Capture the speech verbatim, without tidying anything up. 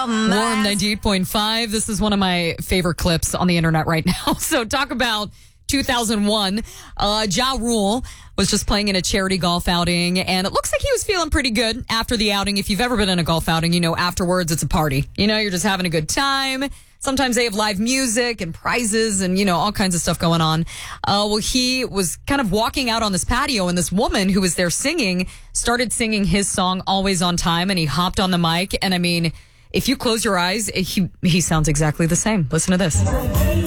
Warm ninety-eight point five. This is one of my favorite clips on the internet right now. So talk about two thousand one. Uh, Ja Rule was just playing in a charity golf outing, and it looks like he was feeling pretty good after the outing. If you've ever been in a golf outing, you know afterwards it's a party. You know, you're just having a good time. Sometimes they have live music and prizes and, you know, all kinds of stuff going on. Uh, well, he was kind of walking out on this patio, and this woman who was there singing started singing his song, Always on Time, and he hopped on the mic. And I mean, if you close your eyes, he, he sounds exactly the same. Listen to this.